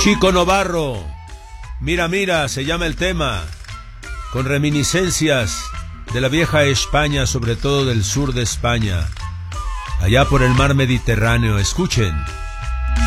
Chico Novarro, mira, mira, se llama el tema, con reminiscencias de la vieja España, sobre todo del sur de España, allá por el mar Mediterráneo. Escuchen.